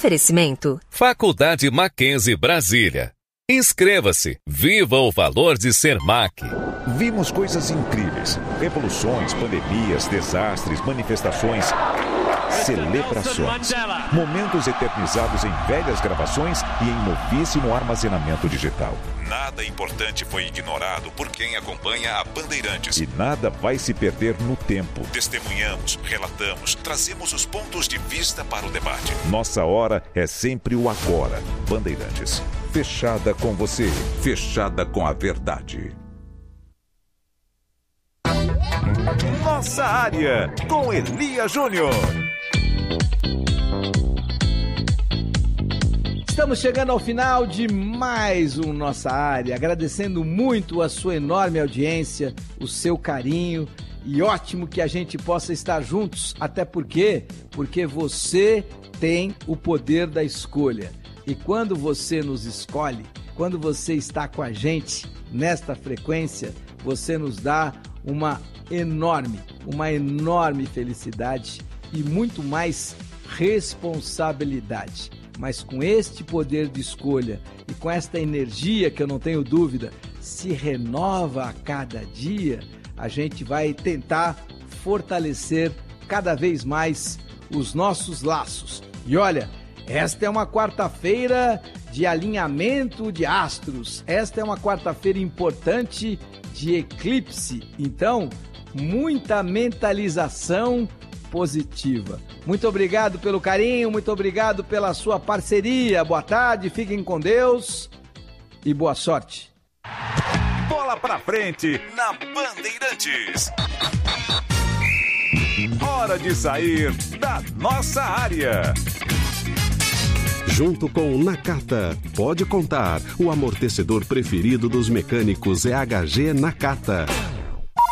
Oferecimento: Faculdade Mackenzie Brasília. Inscreva-se. Viva o valor de ser MAC. Vimos coisas incríveis. Revoluções, pandemias, desastres, manifestações, celebrações. Momentos eternizados em velhas gravações e em novíssimo armazenamento digital. Nada importante foi ignorado por quem acompanha a Bandeirantes. E nada vai se perder no tempo. Testemunhamos, relatamos, trazemos os pontos de vista para o debate. Nossa hora é sempre o agora. Bandeirantes. Fechada com você. Fechada com a verdade. Nossa área, com Elia Júnior. Estamos chegando ao final de mais um Nossa Área, agradecendo muito a sua enorme audiência, o seu carinho, e ótimo que a gente possa estar juntos, até porque você tem o poder da escolha. E quando você nos escolhe, quando você está com a gente nesta frequência, você nos dá uma enorme felicidade e muito mais responsabilidade. Mas com este poder de escolha e com esta energia que eu não tenho dúvida se renova a cada dia, a gente vai tentar fortalecer cada vez mais os nossos laços. E olha, esta é uma quarta-feira de alinhamento de astros, esta é uma quarta-feira importante de eclipse, então muita mentalização positiva. Muito obrigado pelo carinho, muito obrigado pela sua parceria. Boa tarde, fiquem com Deus e boa sorte. Bola pra frente na Bandeirantes. Hora de sair da nossa área. Junto com o Nakata, pode contar. O amortecedor preferido dos mecânicos é HG Nakata.